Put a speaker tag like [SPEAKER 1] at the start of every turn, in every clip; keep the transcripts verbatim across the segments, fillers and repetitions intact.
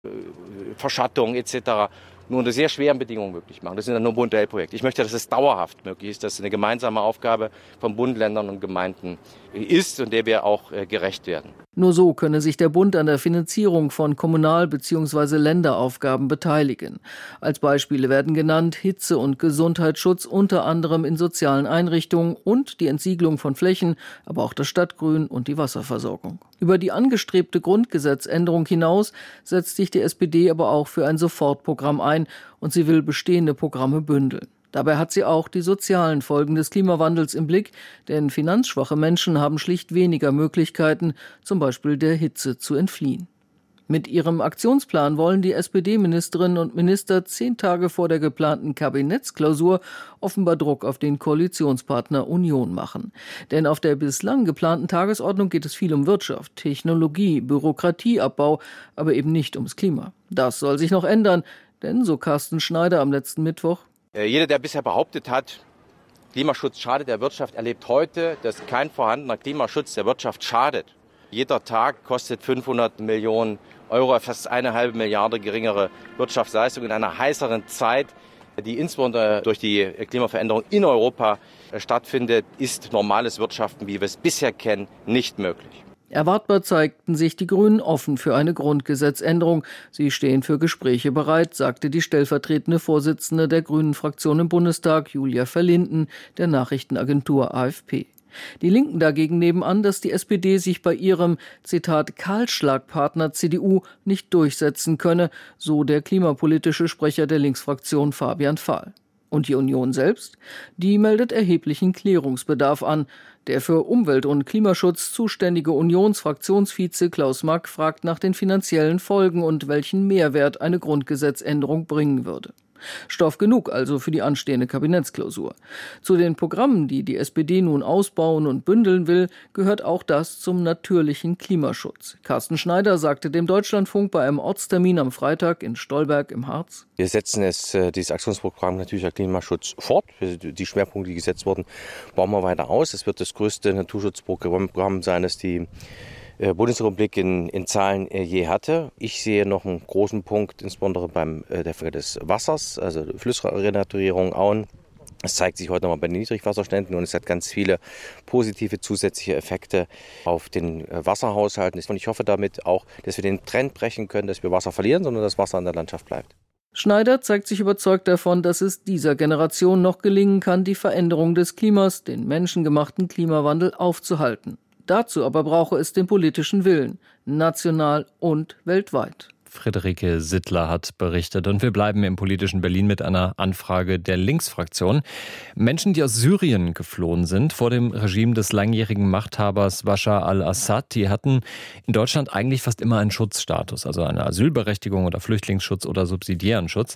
[SPEAKER 1] Verschattung et cetera nur unter sehr schweren Bedingungen möglich machen. Das sind dann nur Modellprojekte. Ich möchte, dass es dauerhaft möglich ist, dass es eine gemeinsame Aufgabe von Bund, Ländern und Gemeinden ist und der wir auch gerecht werden.
[SPEAKER 2] Nur so könne sich der Bund an der Finanzierung von Kommunal- bzw. Länderaufgaben beteiligen. Als Beispiele werden genannt Hitze- und Gesundheitsschutz, unter anderem in sozialen Einrichtungen und die Entsiegelung von Flächen, aber auch das Stadtgrün und die Wasserversorgung. Über die angestrebte Grundgesetzänderung hinaus setzt sich die S P D aber auch für ein Sofortprogramm ein und sie will bestehende Programme bündeln. Dabei hat sie auch die sozialen Folgen des Klimawandels im Blick, denn finanzschwache Menschen haben schlicht weniger Möglichkeiten, zum Beispiel der Hitze zu entfliehen. Mit ihrem Aktionsplan wollen die S P D-Ministerinnen und Minister zehn Tage vor der geplanten Kabinettsklausur offenbar Druck auf den Koalitionspartner Union machen. Denn auf der bislang geplanten Tagesordnung geht es viel um Wirtschaft, Technologie, Bürokratieabbau, aber eben nicht ums Klima. Das soll sich noch ändern, denn, so Carsten Schneider am letzten Mittwoch,
[SPEAKER 1] jeder, der bisher behauptet hat, Klimaschutz schadet der Wirtschaft, erlebt heute, dass kein vorhandener Klimaschutz der Wirtschaft schadet. Jeder Tag kostet fünfhundert Millionen Euro, fast eine halbe Milliarde geringere Wirtschaftsleistung in einer heißeren Zeit, die insbesondere durch die Klimaveränderung in Europa stattfindet, ist normales Wirtschaften, wie wir es bisher kennen, nicht möglich.
[SPEAKER 2] Erwartbar zeigten sich die Grünen offen für eine Grundgesetzänderung. Sie stehen für Gespräche bereit, sagte die stellvertretende Vorsitzende der Grünen-Fraktion im Bundestag, Julia Verlinden, der Nachrichtenagentur A F P. Die Linken dagegen nehmen an, dass die S P D sich bei ihrem, Zitat, Kahlschlagpartner C D U nicht durchsetzen könne, so der klimapolitische Sprecher der Linksfraktion Fabian Fahl. Und die Union selbst? Die meldet erheblichen Klärungsbedarf an. Der für Umwelt- und Klimaschutz zuständige Unionsfraktionsvize Klaus Mack fragt nach den finanziellen Folgen und welchen Mehrwert eine Grundgesetzänderung bringen würde. Stoff genug also für die anstehende Kabinettsklausur. Zu den Programmen, die die S P D nun ausbauen und bündeln will, gehört auch das zum natürlichen Klimaschutz. Carsten Schneider sagte dem Deutschlandfunk bei einem Ortstermin am Freitag in Stolberg im Harz:
[SPEAKER 1] Wir setzen es, dieses Aktionsprogramm natürlicher Klimaschutz fort. Die Schwerpunkte, die gesetzt wurden, bauen wir weiter aus. Es wird das größte Naturschutzprogramm sein, das die Bundesrepublik in, in Zahlen je hatte. Ich sehe noch einen großen Punkt, insbesondere beim der Frage des Wassers, also Flussrenaturierung, Auen. Es zeigt sich heute nochmal bei den Niedrigwasserständen und es hat ganz viele positive zusätzliche Effekte auf den Wasserhaushalten. Und ich hoffe damit auch, dass wir den Trend brechen können, dass wir Wasser verlieren, sondern dass Wasser in der Landschaft bleibt.
[SPEAKER 2] Schneider zeigt sich überzeugt davon, dass es dieser Generation noch gelingen kann, die Veränderung des Klimas, den menschengemachten Klimawandel, aufzuhalten. Dazu aber brauche es den politischen Willen, national und weltweit.
[SPEAKER 3] Friederike Sittler hat berichtet. Und wir bleiben im politischen Berlin mit einer Anfrage der Linksfraktion. Menschen, die aus Syrien geflohen sind vor dem Regime des langjährigen Machthabers Bashar al-Assad, die hatten in Deutschland eigentlich fast immer einen Schutzstatus, also eine Asylberechtigung oder Flüchtlingsschutz oder subsidiären Schutz.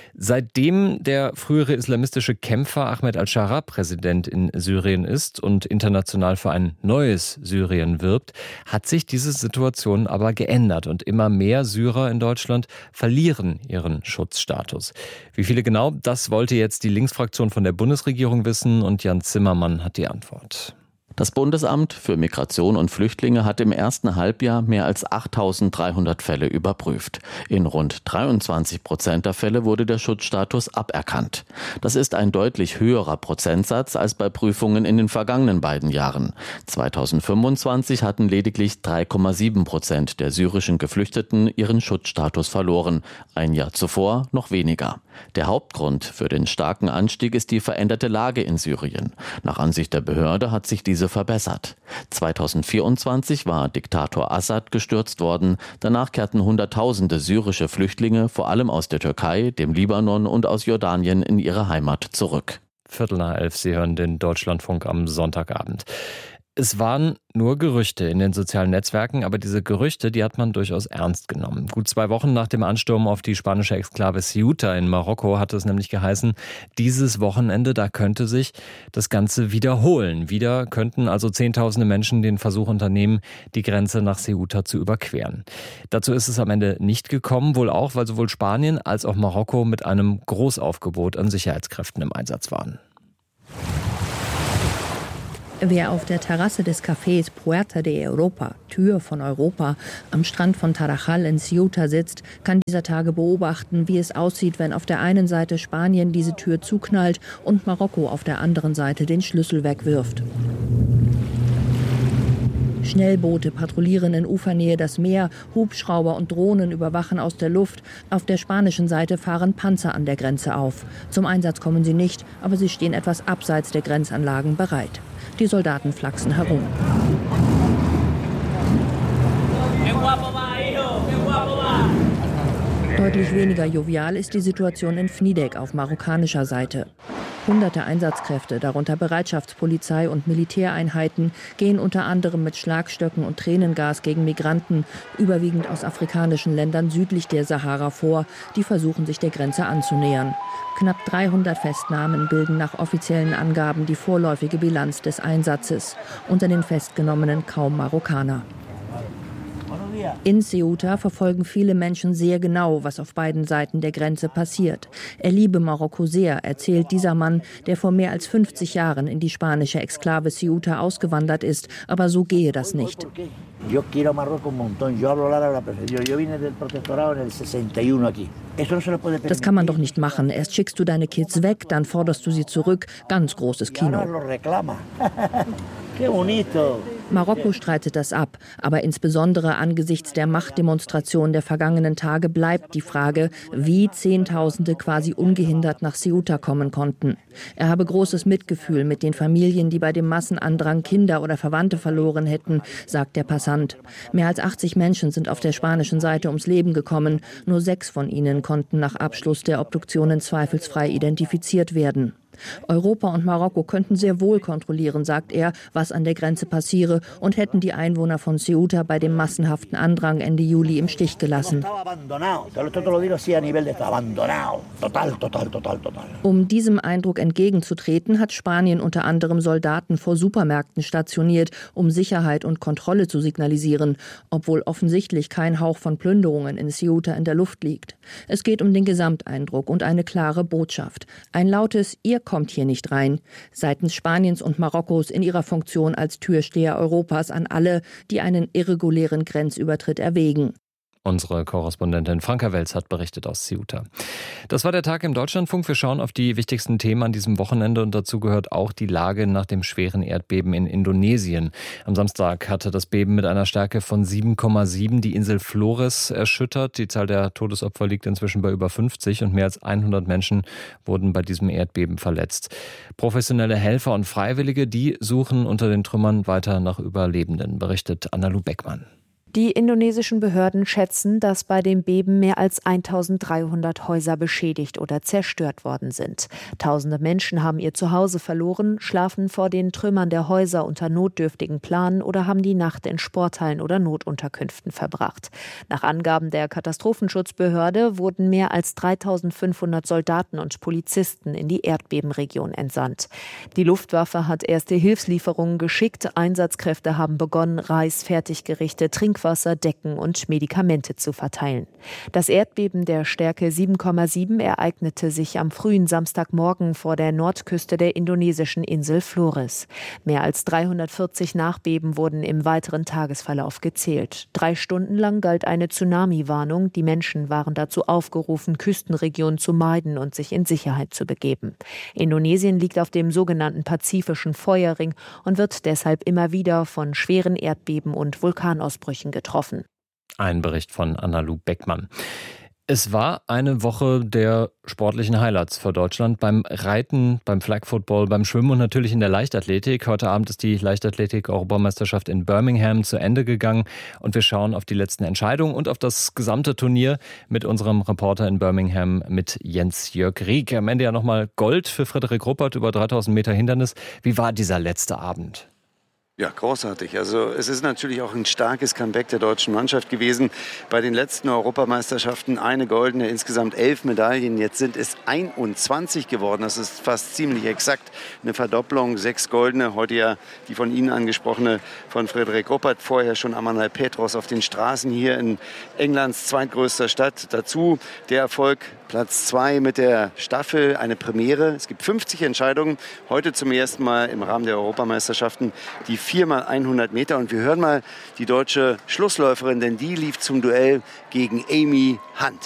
[SPEAKER 3] Seitdem der frühere islamistische Kämpfer Ahmed al-Sharaa Präsident in Syrien ist und international für ein neues Syrien wirbt, hat sich diese Situation aber geändert und immer mehr Syrer in Deutschland verlieren ihren Schutzstatus. Wie viele genau, das wollte jetzt die Linksfraktion von der Bundesregierung wissen und Jan Zimmermann hat die Antwort.
[SPEAKER 4] Das Bundesamt für Migration und Flüchtlinge hat im ersten Halbjahr mehr als achttausenddreihundert Fälle überprüft. In rund dreiundzwanzig Prozent der Fälle wurde der Schutzstatus aberkannt. Das ist ein deutlich höherer Prozentsatz als bei Prüfungen in den vergangenen beiden Jahren. zweitausendfünfundzwanzig hatten lediglich drei Komma sieben Prozent der syrischen Geflüchteten ihren Schutzstatus verloren, ein Jahr zuvor noch weniger. Der Hauptgrund für den starken Anstieg ist die veränderte Lage in Syrien. Nach Ansicht der Behörde hat sich diese verbessert. zweitausendvierundzwanzig war Diktator Assad gestürzt worden. Danach kehrten Hunderttausende syrische Flüchtlinge, vor allem aus der Türkei, dem Libanon und aus Jordanien, in ihre Heimat zurück.
[SPEAKER 3] Viertel nach elf, Sie hören den Deutschlandfunk am Sonntagabend. Es waren nur Gerüchte in den sozialen Netzwerken, aber diese Gerüchte, die hat man durchaus ernst genommen. Gut zwei Wochen nach dem Ansturm auf die spanische Exklave Ceuta in Marokko hat es nämlich geheißen, dieses Wochenende, da könnte sich das Ganze wiederholen. Wieder könnten also Zehntausende Menschen den Versuch unternehmen, die Grenze nach Ceuta zu überqueren. Dazu ist es am Ende nicht gekommen, wohl auch, weil sowohl Spanien als auch Marokko mit einem Großaufgebot an Sicherheitskräften im Einsatz waren.
[SPEAKER 5] Wer auf der Terrasse des Cafés Puerta de Europa, Tür von Europa, am Strand von Tarajal in Ceuta sitzt, kann dieser Tage beobachten, wie es aussieht, wenn auf der einen Seite Spanien diese Tür zuknallt und Marokko auf der anderen Seite den Schlüssel wegwirft. Schnellboote patrouillieren in Ufernähe das Meer, Hubschrauber und Drohnen überwachen aus der Luft. Auf der spanischen Seite fahren Panzer an der Grenze auf. Zum Einsatz kommen sie nicht, aber sie stehen etwas abseits der Grenzanlagen bereit. Die Soldaten flachsen herum. Deutlich weniger jovial ist die Situation in Fnidek auf marokkanischer Seite. Hunderte Einsatzkräfte, darunter Bereitschaftspolizei und Militäreinheiten, gehen unter anderem mit Schlagstöcken und Tränengas gegen Migranten, überwiegend aus afrikanischen Ländern südlich der Sahara, vor, die versuchen, sich der Grenze anzunähern. Knapp dreihundert Festnahmen bilden nach offiziellen Angaben die vorläufige Bilanz des Einsatzes. Unter den Festgenommenen kaum Marokkaner. In Ceuta verfolgen viele Menschen sehr genau, was auf beiden Seiten der Grenze passiert. Er liebe Marokko sehr, erzählt dieser Mann, der vor mehr als fünfzig Jahren in die spanische Exklave Ceuta ausgewandert ist. Aber so gehe das nicht. Das kann man doch nicht machen. Erst schickst du deine Kids weg, dann forderst du sie zurück. Ganz großes Kino. Marokko streitet das ab, aber insbesondere angesichts der Machtdemonstration der vergangenen Tage bleibt die Frage, wie Zehntausende quasi ungehindert nach Ceuta kommen konnten. Er habe großes Mitgefühl mit den Familien, die bei dem Massenandrang Kinder oder Verwandte verloren hätten, sagt der Passant. Mehr als achtzig Menschen sind auf der spanischen Seite ums Leben gekommen. Nur sechs von ihnen konnten nach Abschluss der Obduktionen zweifelsfrei identifiziert werden. Europa und Marokko könnten sehr wohl kontrollieren, sagt er, was an der Grenze passiere, und hätten die Einwohner von Ceuta bei dem massenhaften Andrang Ende Juli im Stich gelassen. Um diesem Eindruck entgegenzutreten, hat Spanien unter anderem Soldaten vor Supermärkten stationiert, um Sicherheit und Kontrolle zu signalisieren, obwohl offensichtlich kein Hauch von Plünderungen in Ceuta in der Luft liegt. Es geht um den Gesamteindruck und eine klare Botschaft. Ein lautes „Ihr kommt hier nicht rein" seitens Spaniens und Marokkos in ihrer Funktion als Türsteher Europas an alle, die einen irregulären Grenzübertritt erwägen.
[SPEAKER 3] Unsere Korrespondentin Franka Welz hat berichtet aus Ceuta. Das war der Tag im Deutschlandfunk. Wir schauen auf die wichtigsten Themen an diesem Wochenende und dazu gehört auch die Lage nach dem schweren Erdbeben in Indonesien. Am Samstag hatte das Beben mit einer Stärke von sieben Komma sieben die Insel Flores erschüttert. Die Zahl der Todesopfer liegt inzwischen bei über fünfzig und mehr als hundert Menschen wurden bei diesem Erdbeben verletzt. Professionelle Helfer und Freiwillige, die suchen unter den Trümmern weiter nach Überlebenden, berichtet Anna-Lu Beckmann.
[SPEAKER 6] Die indonesischen Behörden schätzen, dass bei dem Beben mehr als eintausenddreihundert Häuser beschädigt oder zerstört worden sind. Tausende Menschen haben ihr Zuhause verloren, schlafen vor den Trümmern der Häuser unter notdürftigen Planen oder haben die Nacht in Sporthallen oder Notunterkünften verbracht. Nach Angaben der Katastrophenschutzbehörde wurden mehr als dreitausendfünfhundert Soldaten und Polizisten in die Erdbebenregion entsandt. Die Luftwaffe hat erste Hilfslieferungen geschickt. Einsatzkräfte haben begonnen, Reis, Fertiggerichte, Trinkwasser, Wasser, Decken und Medikamente zu verteilen. Das Erdbeben der Stärke sieben Komma sieben ereignete sich am frühen Samstagmorgen vor der Nordküste der indonesischen Insel Flores. Mehr als dreihundertvierzig Nachbeben wurden im weiteren Tagesverlauf gezählt. Drei Stunden lang galt eine Tsunami-Warnung. Die Menschen waren dazu aufgerufen, Küstenregionen zu meiden und sich in Sicherheit zu begeben. Indonesien liegt auf dem sogenannten Pazifischen Feuerring und wird deshalb immer wieder von schweren Erdbeben und Vulkanausbrüchen getroffen.
[SPEAKER 3] Ein Bericht von Anna-Lu Beckmann. Es war eine Woche der sportlichen Highlights für Deutschland beim Reiten, beim Flag Football, beim Schwimmen und natürlich in der Leichtathletik. Heute Abend ist die Leichtathletik-Europameisterschaft in Birmingham zu Ende gegangen und wir schauen auf die letzten Entscheidungen und auf das gesamte Turnier mit unserem Reporter in Birmingham, mit Jens-Jörg Rieck. Am Ende ja nochmal Gold für Frederik Ruppert über dreitausend Meter Hindernis. Wie war dieser letzte Abend?
[SPEAKER 7] Ja, großartig. Also es ist natürlich auch ein starkes Comeback der deutschen Mannschaft gewesen. Bei den letzten Europameisterschaften eine goldene, insgesamt elf Medaillen. Jetzt sind es einundzwanzig geworden. Das ist fast ziemlich exakt eine Verdopplung. Sechs goldene, heute ja die von Ihnen angesprochene von Frederik Ruppert. Vorher schon Amanal Petros auf den Straßen hier in Englands zweitgrößter Stadt. Dazu der Erfolg Platz zwei mit der Staffel, eine Premiere. Es gibt fünfzig Entscheidungen. Heute zum ersten Mal im Rahmen der Europameisterschaften die vier mal hundert Meter. Und wir hören mal die deutsche Schlussläuferin, denn die lief zum Duell gegen Amy Hunt.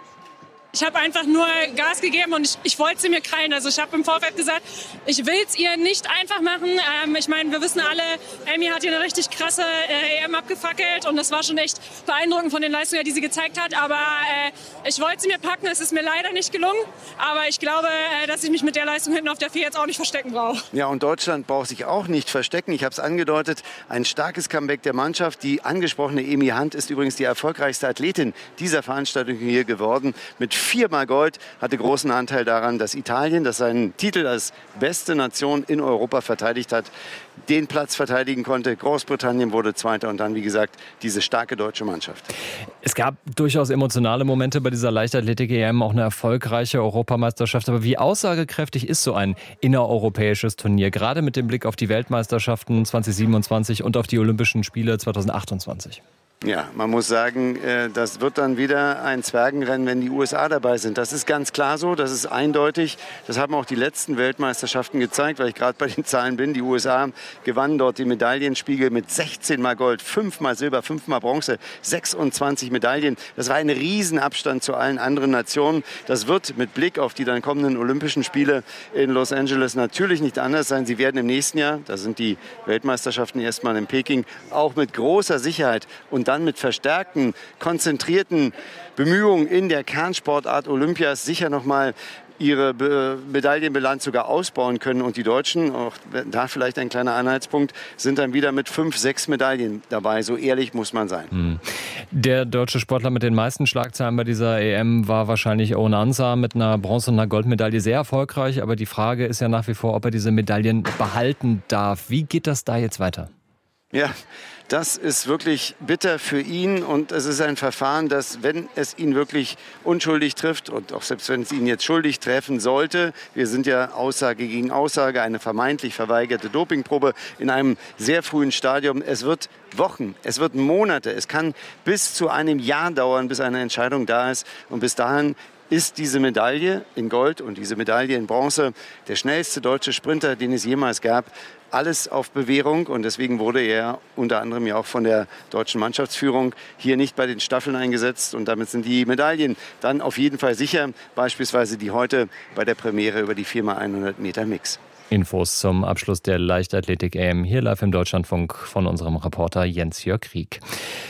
[SPEAKER 8] Ich habe einfach nur Gas gegeben und ich, ich wollte sie mir krallen. Also ich habe im Vorfeld gesagt, ich will es ihr nicht einfach machen. Ähm, ich meine, wir wissen alle, Amy hat hier eine richtig krasse äh, E M abgefackelt und das war schon echt beeindruckend von den Leistungen, die sie gezeigt hat. Aber äh, ich wollte sie mir packen, es ist mir leider nicht gelungen. Aber ich glaube, äh, dass ich mich mit der Leistung hinten auf der vier jetzt auch nicht verstecken brauche.
[SPEAKER 7] Ja, und Deutschland braucht sich auch nicht verstecken. Ich habe es angedeutet, ein starkes Comeback der Mannschaft. Die angesprochene Amy Hunt ist übrigens die erfolgreichste Athletin dieser Veranstaltung hier geworden. Mit viermal Gold, hatte großen Anteil daran, dass Italien, das seinen Titel als beste Nation in Europa verteidigt hat, den Platz verteidigen konnte. Großbritannien wurde Zweiter und dann, wie gesagt, diese starke deutsche Mannschaft.
[SPEAKER 3] Es gab durchaus emotionale Momente bei dieser Leichtathletik-E M, auch eine erfolgreiche Europameisterschaft. Aber wie aussagekräftig ist so ein innereuropäisches Turnier, gerade mit dem Blick auf die Weltmeisterschaften zwanzig siebenundzwanzig und auf die Olympischen Spiele zwanzig achtundzwanzig?
[SPEAKER 7] Ja, man muss sagen, das wird dann wieder ein Zwergenrennen, wenn die U S A dabei sind. Das ist ganz klar so, das ist eindeutig. Das haben auch die letzten Weltmeisterschaften gezeigt, weil ich gerade bei den Zahlen bin. Die U S A gewannen dort die Medaillenspiegel mit sechzehn mal Gold, fünf mal Silber, fünf mal Bronze, sechsundzwanzig Medaillen. Das war ein Riesenabstand zu allen anderen Nationen. Das wird mit Blick auf die dann kommenden Olympischen Spiele in Los Angeles natürlich nicht anders sein. Sie werden im nächsten Jahr, da sind die Weltmeisterschaften erstmal in Peking, auch mit großer Sicherheit und dann mit verstärkten, konzentrierten Bemühungen in der Kernsportart Olympias sicher noch mal ihre Be- Medaillenbilanz sogar ausbauen können. Und die Deutschen, auch da vielleicht ein kleiner Anhaltspunkt, sind dann wieder mit fünf, sechs Medaillen dabei. So ehrlich muss man sein.
[SPEAKER 3] Hm. Der deutsche Sportler mit den meisten Schlagzeilen bei dieser E M war wahrscheinlich Owen Ansah mit einer Bronze- und einer Goldmedaille, sehr erfolgreich. Aber die Frage ist ja nach wie vor, ob er diese Medaillen behalten darf. Wie geht das da jetzt weiter?
[SPEAKER 7] Ja, das ist wirklich bitter für ihn und es ist ein Verfahren, das, wenn es ihn wirklich unschuldig trifft und auch selbst wenn es ihn jetzt schuldig treffen sollte, wir sind ja Aussage gegen Aussage, eine vermeintlich verweigerte Dopingprobe in einem sehr frühen Stadium. Es wird Wochen, es wird Monate, es kann bis zu einem Jahr dauern, bis eine Entscheidung da ist und bis dahin ist diese Medaille in Gold und diese Medaille in Bronze der schnellste deutsche Sprinter, den es jemals gab. Alles auf Bewährung und deswegen wurde er unter anderem ja auch von der deutschen Mannschaftsführung hier nicht bei den Staffeln eingesetzt und damit sind die Medaillen dann auf jeden Fall sicher, beispielsweise die heute bei der Premiere über die vier mal hundert Meter Mix.
[SPEAKER 3] Infos zum Abschluss der Leichtathletik-E M hier live im Deutschlandfunk von unserem Reporter Jens-Jörg Krieg.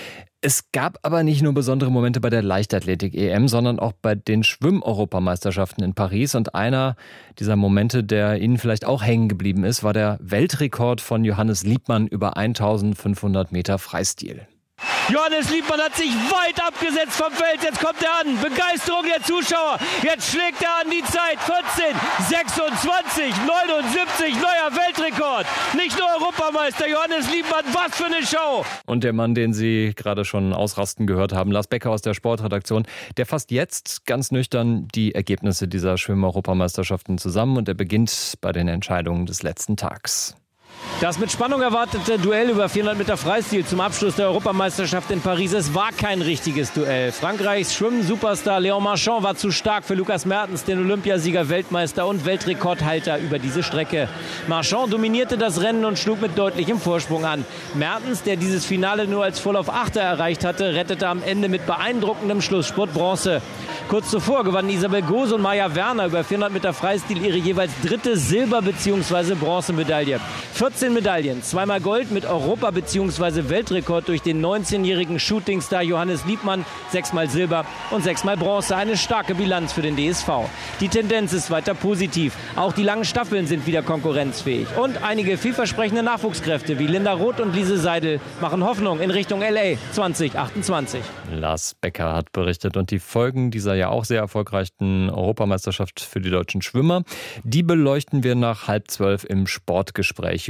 [SPEAKER 3] Es gab aber nicht nur besondere Momente bei der Leichtathletik-E M, sondern auch bei den Schwimm-Europameisterschaften in Paris. Und einer dieser Momente, der Ihnen vielleicht auch hängen geblieben ist, war der Weltrekord von Johannes Liebmann über eintausendfünfhundert Meter Freistil.
[SPEAKER 9] Johannes Liebmann hat sich weit abgesetzt vom Feld. Jetzt kommt er an. Begeisterung der Zuschauer. Jetzt schlägt er an die Zeit. vierzehn sechsundzwanzig neunundsiebzig. Neuer Weltrekord. Nicht nur Europameister. Johannes Liebmann. Was für eine Show.
[SPEAKER 3] Und der Mann, den Sie gerade schon ausrasten gehört haben, Lars Becker aus der Sportredaktion, der fasst jetzt ganz nüchtern die Ergebnisse dieser Schwimm-Europameisterschaften zusammen. Und er beginnt bei den Entscheidungen des letzten Tags.
[SPEAKER 9] Das mit Spannung erwartete Duell über vierhundert Meter Freistil zum Abschluss der Europameisterschaft in Paris, es war kein richtiges Duell. Frankreichs Schwimmen-Superstar Léon Marchand war zu stark für Lukas Mertens, den Olympiasieger, Weltmeister und Weltrekordhalter über diese Strecke. Marchand dominierte das Rennen und schlug mit deutlichem Vorsprung an. Mertens, der dieses Finale nur als Vorlauf-Achter erreicht hatte, rettete am Ende mit beeindruckendem Schlussspurt Bronze. Kurz zuvor gewannen Isabel Gose und Maja Werner über vierhundert Meter Freistil ihre jeweils dritte Silber- bzw. Bronzemedaille. vierzehn Medaillen, zweimal Gold mit Europa- bzw. Weltrekord durch den neunzehnjährigen Shootingstar Johannes Liebmann, sechsmal Silber und sechsmal Bronze. Eine starke Bilanz für den D S V. Die Tendenz ist weiter positiv. Auch die langen Staffeln sind wieder konkurrenzfähig. Und einige vielversprechende Nachwuchskräfte wie Linda Roth und Lise Seidel machen Hoffnung in Richtung L A zwanzig achtundzwanzig.
[SPEAKER 3] Lars Becker hat berichtet und die Folgen dieser ja auch sehr erfolgreichen Europameisterschaft für die deutschen Schwimmer, die beleuchten wir nach halb zwölf im Sportgespräch.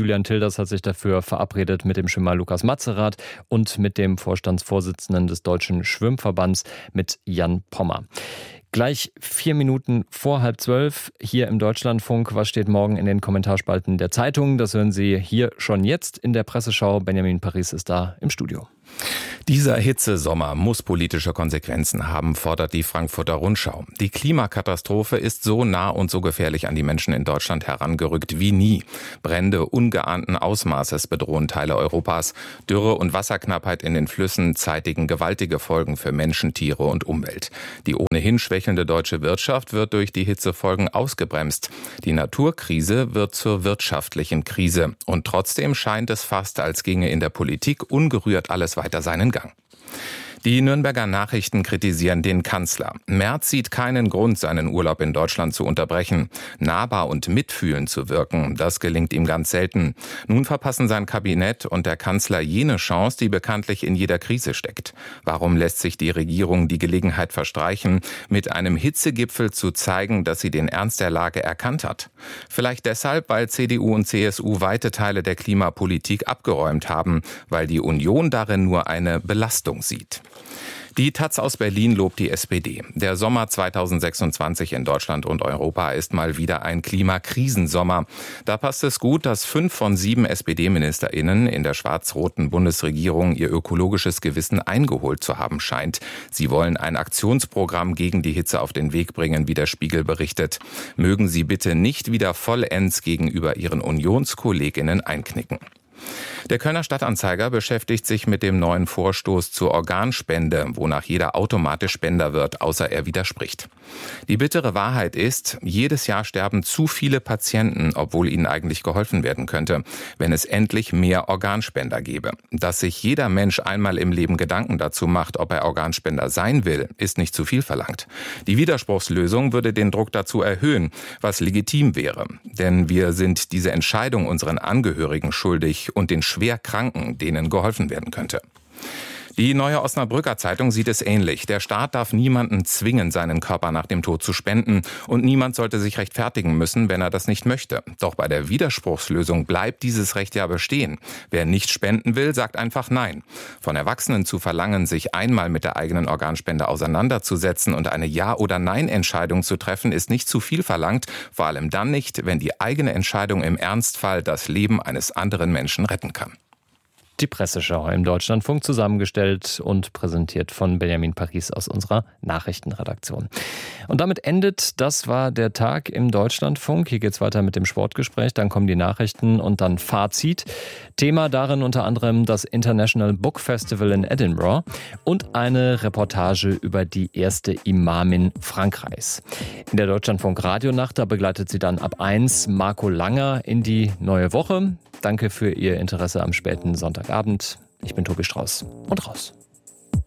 [SPEAKER 3] Julian Tilders hat sich dafür verabredet mit dem Schwimmer Lukas Matzerath und mit dem Vorstandsvorsitzenden des Deutschen Schwimmverbands, mit Jan Pommer. Gleich vier Minuten vor halb zwölf hier im Deutschlandfunk. Was steht morgen in den Kommentarspalten der Zeitungen? Das hören Sie hier schon jetzt in der Presseschau. Benjamin Paris ist da im Studio.
[SPEAKER 10] Dieser Hitzesommer muss politische Konsequenzen haben, fordert die Frankfurter Rundschau. Die Klimakatastrophe ist so nah und so gefährlich an die Menschen in Deutschland herangerückt wie nie. Brände ungeahnten Ausmaßes bedrohen Teile Europas. Dürre und Wasserknappheit in den Flüssen zeitigen gewaltige Folgen für Menschen, Tiere und Umwelt. Die ohnehin schwächelnde deutsche Wirtschaft wird durch die Hitzefolgen ausgebremst. Die Naturkrise wird zur wirtschaftlichen Krise. Und trotzdem scheint es fast, als ginge in der Politik ungerührt alles weiter seinen Gang. Die Nürnberger Nachrichten kritisieren den Kanzler. Merz sieht keinen Grund, seinen Urlaub in Deutschland zu unterbrechen. Nahbar und mitfühlend zu wirken, das gelingt ihm ganz selten. Nun verpassen sein Kabinett und der Kanzler jene Chance, die bekanntlich in jeder Krise steckt. Warum lässt sich die Regierung die Gelegenheit verstreichen, mit einem Hitzegipfel zu zeigen, dass sie den Ernst der Lage erkannt hat? Vielleicht deshalb, weil C D U und C S U weite Teile der Klimapolitik abgeräumt haben, weil die Union darin nur eine Belastung sieht. Die Taz aus Berlin lobt die S P D. Der Sommer zweitausendsechsundzwanzig in Deutschland und Europa ist mal wieder ein Klimakrisensommer. Da passt es gut, dass fünf von sieben S P D-MinisterInnen in der schwarz-roten Bundesregierung ihr ökologisches Gewissen eingeholt zu haben scheint. Sie wollen ein Aktionsprogramm gegen die Hitze auf den Weg bringen, wie der Spiegel berichtet. Mögen sie bitte nicht wieder vollends gegenüber ihren UnionskollegInnen einknicken. Der Kölner Stadtanzeiger beschäftigt sich mit dem neuen Vorstoß zur Organspende, wonach jeder automatisch Spender wird, außer er widerspricht. Die bittere Wahrheit ist, jedes Jahr sterben zu viele Patienten, obwohl ihnen eigentlich geholfen werden könnte, wenn es endlich mehr Organspender gäbe. Dass sich jeder Mensch einmal im Leben Gedanken dazu macht, ob er Organspender sein will, ist nicht zu viel verlangt. Die Widerspruchslösung würde den Druck dazu erhöhen, was legitim wäre. Denn wir sind diese Entscheidung unseren Angehörigen schuldig und den Schwerkranken, denen geholfen werden könnte. Die Neue Osnabrücker Zeitung sieht es ähnlich. Der Staat darf niemanden zwingen, seinen Körper nach dem Tod zu spenden. Und niemand sollte sich rechtfertigen müssen, wenn er das nicht möchte. Doch bei der Widerspruchslösung bleibt dieses Recht ja bestehen. Wer nicht spenden will, sagt einfach Nein. Von Erwachsenen zu verlangen, sich einmal mit der eigenen Organspende auseinanderzusetzen und eine Ja- oder Nein-Entscheidung zu treffen, ist nicht zu viel verlangt. Vor allem dann nicht, wenn die eigene Entscheidung im Ernstfall das Leben eines anderen Menschen retten kann.
[SPEAKER 3] Die Presseschau im Deutschlandfunk, zusammengestellt und präsentiert von Benjamin Paris aus unserer Nachrichtenredaktion. Und damit endet, das war der Tag im Deutschlandfunk. Hier geht's weiter mit dem Sportgespräch, dann kommen die Nachrichten und dann Fazit. Thema darin unter anderem das International Book Festival in Edinburgh und eine Reportage über die erste Imamin Frankreichs. In der Deutschlandfunk Radionacht, da begleitet sie dann ab eins Marco Langer in die neue Woche. Danke für Ihr Interesse am späten Sonntagabend. Ich bin Tobi Strauß und raus.